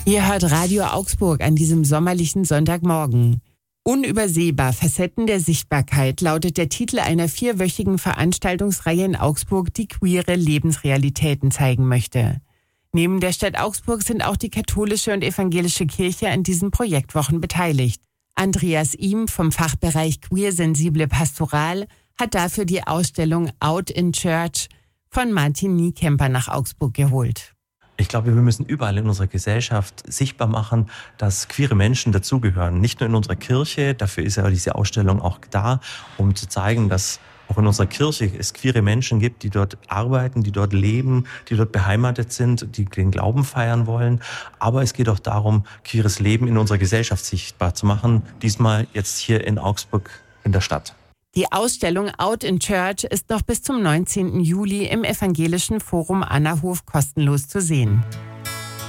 Ihr hört Radio Augsburg an diesem sommerlichen Sonntagmorgen. Unübersehbar Facetten der Sichtbarkeit lautet der Titel einer 4-wöchigen Veranstaltungsreihe in Augsburg, die queere Lebensrealitäten zeigen möchte. Neben der Stadt Augsburg sind auch die katholische und evangelische Kirche an diesen Projektwochen beteiligt. Andreas Ihm vom Fachbereich Queer-sensible Pastoral hat dafür die Ausstellung Out in Church von Martin Niekemper nach Augsburg geholt. Ich glaube, wir müssen überall in unserer Gesellschaft sichtbar machen, dass queere Menschen dazugehören. Nicht nur in unserer Kirche, dafür ist ja diese Ausstellung auch da, um zu zeigen, dass auch in unserer Kirche es queere Menschen gibt, die dort arbeiten, die dort leben, die dort beheimatet sind, die den Glauben feiern wollen. Aber es geht auch darum, queeres Leben in unserer Gesellschaft sichtbar zu machen. Diesmal jetzt hier in Augsburg in der Stadt. Die Ausstellung Out in Church ist noch bis zum 19. Juli im Evangelischen Forum Annahof kostenlos zu sehen.